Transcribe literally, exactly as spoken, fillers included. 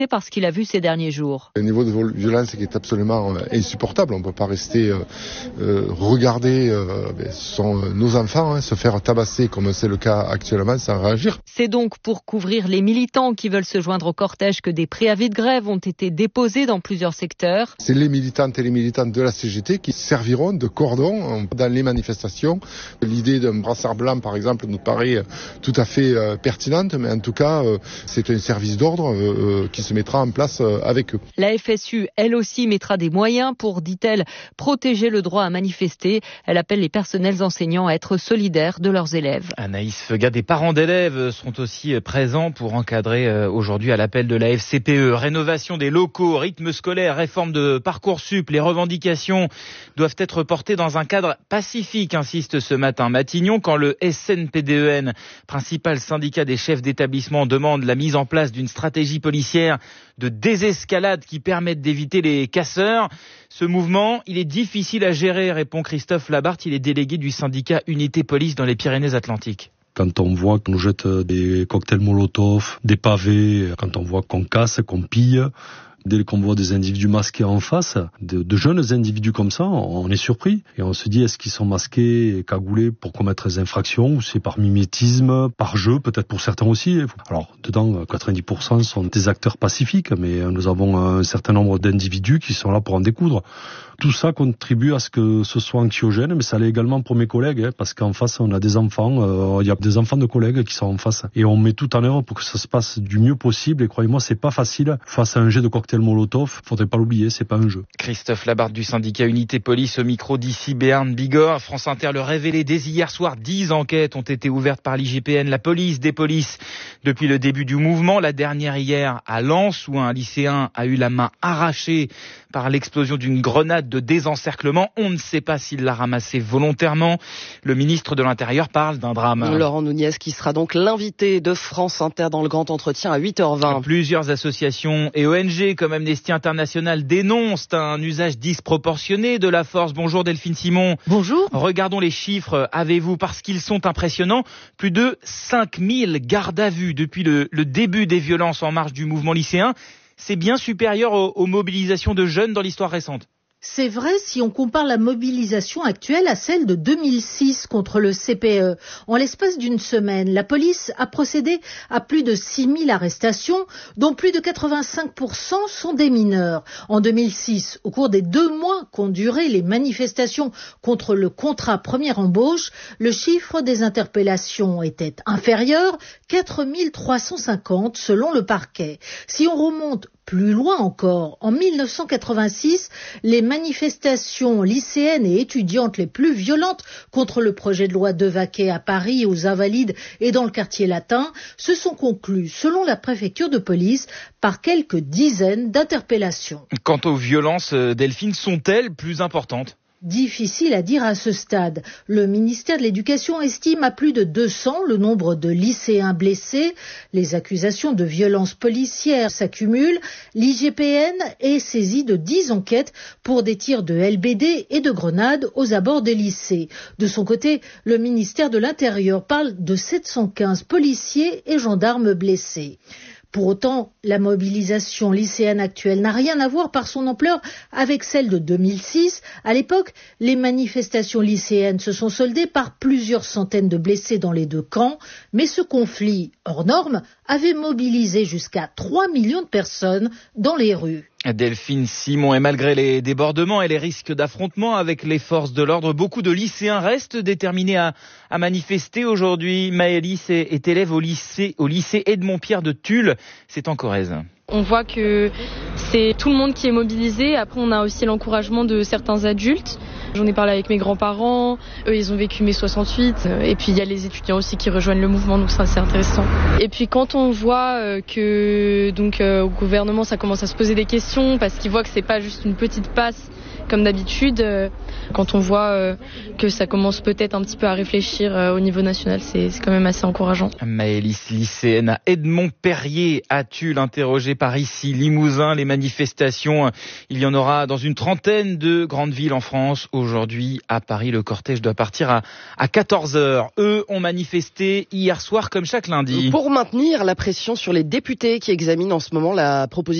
par ce qu'il a vu ces derniers jours. Le niveau de violence qui est absolument insupportable. On ne peut pas rester euh, euh, regarder euh, son, nos enfants hein, se faire tabasser comme c'est le cas actuellement sans réagir. C'est donc pour couvrir les militants qui veulent se joindre au cortège que des préavis de grève ont été déposés dans plusieurs secteurs. C'est les militantes et les militants de la C G T qui serviront de cordon dans les manifestations. L'idée d'un brassard blanc, par exemple, nous paraît tout à fait euh, pertinente, mais en tout cas, euh, c'est un service d'ordre euh, qui se mettra en place euh, avec eux. La F S U, elle aussi, mettra des moyens pour, dit-elle, protéger le droit à manifester. Elle appelle les personnels enseignants à être solidaires de leurs élèves. Anaïs Feugat, des parents d'élèves seront aussi présents pour encadrer aujourd'hui à l'appel de la F C P E. Rénovation des locaux, rythme scolaire, réforme de Parcoursup. Les revendications doivent être portées dans un cadre pacifique, insiste ce matin Matignon, quand le S N P D E N, principal syndicat des chefs d'établissement, demande la mise en place d'une stratégie policière de désescalade qui permette d'éviter les casseurs. Ce mouvement, il est difficile à gérer, répond Christophe Labarthe, il est délégué du syndicat Unité Police dans les Pyrénées-Atlantiques. Quand on voit qu'on nous jette des cocktails Molotov, des pavés, quand on voit qu'on casse, qu'on pille, dès qu'on voit des individus masqués en face, de, de jeunes individus comme ça, on est surpris. Et on se dit, est-ce qu'ils sont masqués et cagoulés pour commettre des infractions ou c'est par mimétisme, par jeu, peut-être pour certains aussi. Alors, dedans, quatre-vingt-dix pour cent sont des acteurs pacifiques, mais nous avons un certain nombre d'individus qui sont là pour en découdre. Tout ça contribue à ce que ce soit anxiogène, mais ça l'est également pour mes collègues, hein, parce qu'en face, on a des enfants, euh, il y a des enfants de collègues qui sont en face. Et on met tout en œuvre pour que ça se passe du mieux possible. Et croyez-moi, c'est pas facile. Face à un jet de cocktail Molotov, faudrait pas l'oublier, c'est pas un jeu. Christophe Labarthe du syndicat Unité Police au micro d'ici Béarn Bigorre. France Inter le révélait dès hier soir. Dix enquêtes ont été ouvertes par l'I G P N, la police des polices, depuis le début du mouvement. La dernière hier à Lens, où un lycéen a eu la main arrachée par l'explosion d'une grenade de désencerclement. On ne sait pas s'il l'a ramassée volontairement. Le ministre de l'Intérieur parle d'un drame. Laurent Nunez qui sera donc l'invité de France Inter dans le grand entretien à huit heures vingt. Plusieurs associations et O N G comme Amnesty International dénoncent un usage disproportionné de la force. Bonjour Delphine Simon. Bonjour. Regardons les chiffres, avez-vous, parce qu'ils sont impressionnants. Plus de cinq mille gardes à vue depuis le, le début des violences en marge du mouvement lycéen. C'est bien supérieur aux, aux mobilisations de jeunes dans l'histoire récente. C'est vrai si on compare la mobilisation actuelle à celle de deux mille six contre le C P E. En l'espace d'une semaine, la police a procédé à plus de six mille arrestations, dont plus de quatre-vingt-cinq pour cent sont des mineurs. En deux mille six, au cours des deux mois qu'ont duré les manifestations contre le contrat première embauche, le chiffre des interpellations était inférieur, quatre mille trois cent cinquante selon le parquet. Si on remonte plus loin encore, en mille neuf cent quatre-vingt-six, les manifestations lycéennes et étudiantes les plus violentes contre le projet de loi Devaquet à Paris, aux Invalides et dans le quartier latin se sont conclues, selon la préfecture de police, par quelques dizaines d'interpellations. Quant aux violences, Delphine, sont-elles plus importantes ? Difficile à dire à ce stade. Le ministère de l'Éducation estime à plus de deux cents le nombre de lycéens blessés. Les accusations de violences policières s'accumulent. L'I G P N est saisi de dix enquêtes pour des tirs de L B D et de grenades aux abords des lycées. De son côté, le ministère de l'Intérieur parle de sept cent quinze policiers et gendarmes blessés. Pour autant, la mobilisation lycéenne actuelle n'a rien à voir par son ampleur avec celle de deux mille six. À l'époque, les manifestations lycéennes se sont soldées par plusieurs centaines de blessés dans les deux camps, mais ce conflit, hors norme, avait mobilisé jusqu'à trois millions de personnes dans les rues. Delphine Simon, et malgré les débordements et les risques d'affrontement avec les forces de l'ordre, beaucoup de lycéens restent déterminés à, à manifester aujourd'hui. Maëlys est, est élève au lycée, au lycée Edmond-Pierre de Tulle, c'est en Corrèze. On voit que c'est tout le monde qui est mobilisé. Après, on a aussi l'encouragement de certains adultes. J'en ai parlé avec mes grands-parents, eux ils ont vécu mai soixante-huit, et puis il y a les étudiants aussi qui rejoignent le mouvement, donc ça c'est intéressant. Et puis quand on voit que donc euh, au gouvernement ça commence à se poser des questions, parce qu'ils voient que c'est pas juste une petite passe comme d'habitude, euh, quand on voit euh, que ça commence peut-être un petit peu à réfléchir euh, au niveau national, c'est, c'est quand même assez encourageant. Maëlys, lycéenne à Edmond-Perrier, à Tulle, interrogée par ici Limousin. Les manifestations, il y en aura dans une trentaine de grandes villes en France. aujourd'hui à Paris. Le cortège doit partir à, à quatorze heures. Eux ont manifesté hier soir comme chaque lundi. Pour maintenir la pression sur les députés qui examinent en ce moment la proposition